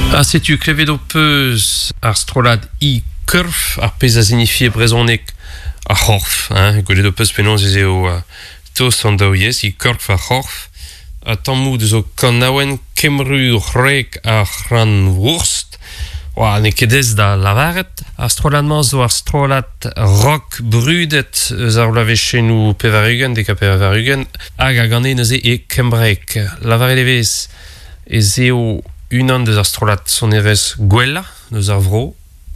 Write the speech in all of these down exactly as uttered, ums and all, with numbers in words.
Ah, setu klevet o peus ar strolad i kurf ar pez a signifié brezonek a c'horf, hein, gwelet o peus penaos ez eo uh, tos an daouiez, i kurf a c'horf, a tammoù zo kanaouen kemru rek a c'hran wurst, oa, ne kedez da lavaret, ar stroladman zo ar strolad rok brudet eus ar lavechennou pevarugen, deka pevarugen, hag a gane neuze e kembrek. Lavaret evez ez eo unan deus ar strolat son evez gwella, deus ar vro,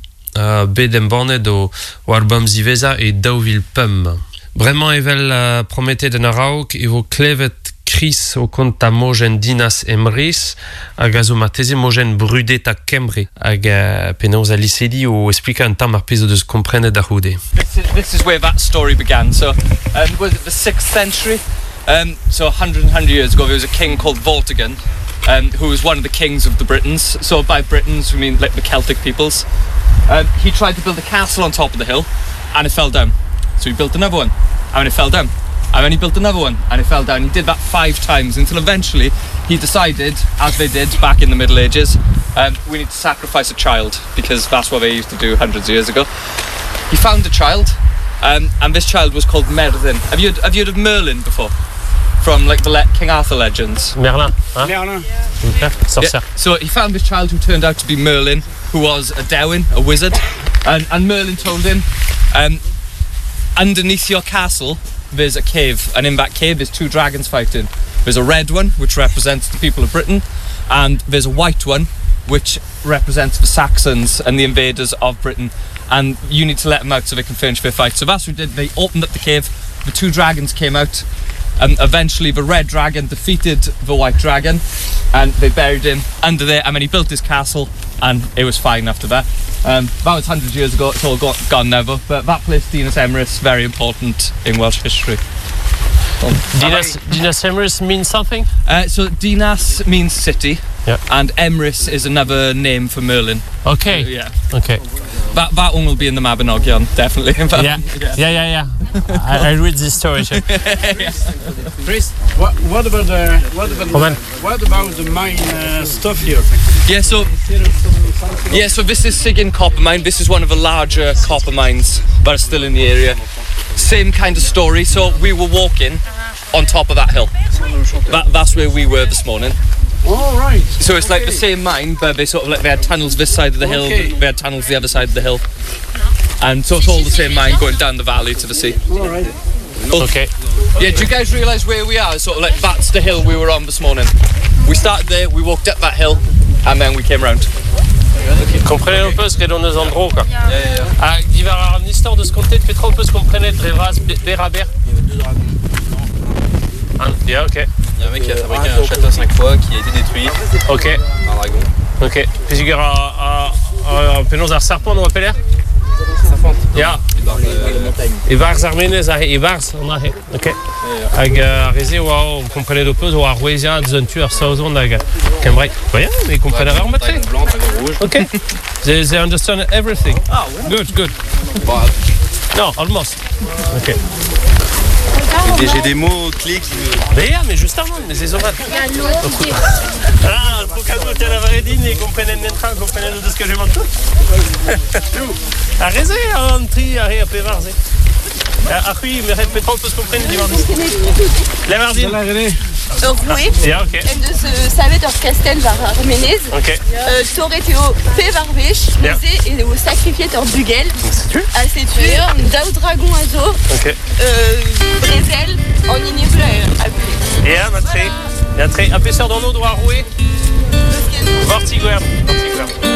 uh, bet embannet o, o album ziveza e daouvil pum. Bremañ evel uh, prometet en araouk e vo klevet kris o kont ta mojen dinas emris hag a zo ma teze mojen brudet a kembre hag uh, penaos a lisedi o esplika un tam ar pezh o deus komprenet ar c'houde. This is, this is where that story began. So, um, was it the sixth century? Um, so, one hundred, one hundred years ago, there was a king called Vortigern, um, who was one of the kings of the Britons. So, by Britons, we mean like the Celtic peoples. Um, he tried to build a castle on top of the hill, and it fell down. So, he built another one, and it fell down. And then he built another one, and it fell down. He did that five times until eventually he decided, as they did back in the Middle Ages, um, we need to sacrifice a child, because that's what they used to do hundreds of years ago. He found a child, um, and this child was called Merlin. Have you have you heard of Merlin before? From like the Le- King Arthur legends. Merlin, hein? Merlin. Okay. Sorcier. Yeah. So he found this child who turned out to be Merlin, who was a Dewin, a wizard, and, and Merlin told him, um, underneath your castle there's a cave, and in that cave there's two dragons fighting. There's a red one, which represents the people of Britain, and there's a white one, which represents the Saxons and the invaders of Britain, and you need to let them out so they can finish their fight. So that's what they did. They opened up the cave, the two dragons came out, and eventually the red dragon defeated the white dragon, and they buried him under there, and then he built his castle, and it was fine after that. Um, that was one hundred years ago, it's all got, gone now, but that place, Dinas Emrys, very important in Welsh history. Dinas, Dinas Emrys means something? Uh, so Dinas means city, yeah. And Emrys is another name for Merlin. Okay. Uh, yeah. Okay. That that one will be in the Mabinogion, definitely. yeah. yeah, yeah, yeah, yeah. I, I read this story. Chris, what, what about the what about Roman. the, what about the mine uh, stuff here? Yeah, so yeah, so this is Sigyn copper mine. This is one of the larger copper mines that are still in the area. Same kind of story. So we were walking on top of that hill. That that's where we were this morning. All right. So it's okay. like the same mine, but they sort of like they had tunnels this side of the hill, okay. they had tunnels the other side of the hill, and so it's all the same mine going down the valley to the sea. All right. Okay. Yeah, do you guys realise where we are? Sort of like that's the hill we were on this morning. We started there, we walked up that hill, and then we came round. Komprenet o peus redon eus an dro, quoi. Yeah, yeah, yeah. Ah, divar ar an istor deus kontet petra o peus komprenet dre vraz ber a ber. Yeah, ok. Il y a un mec qui a fabriqué un château cinq fois qui a été détruit Ok. par un dragon. Ok. Pesegur a, a, a penaos ar sarpon o apeler? Serpent. Ya. Et E varz ar menez a he, e varz an a he. Ok. Hag a reze oa o komprenet o peus o ar roueziad zun tu ar saozon hag kembrek. Voya, me komprenet ar metre. dragon blanc, dragon rouge. Ok. They, they understand everything. Ah, ouais. Good, good. Bah, No, almost. Ok. et j'ai des mots clés qui me... Mais ja, mais just avant, mais c'est zomat. Ah, pokano te lavaredin e komprenet nentra, komprenet o deus ka jement tout. A reze an tri a he a pe varze. A c'hui, me ret petra o peus komprenet di varze. Le varzin. Donc oui, Ja, ok. en deus uh, savet ur kastel var ar menez, Ok. uh, torret eo pe var vech, Ja. meze e eo sakrifiet ur bugel, a setu, daou dragon a zo, Ok. uh, brezel, an ineble a bule. Ja, na tre. Ja, tre. A peseur d'an o doa roue. Vortigouern. Vortigouern.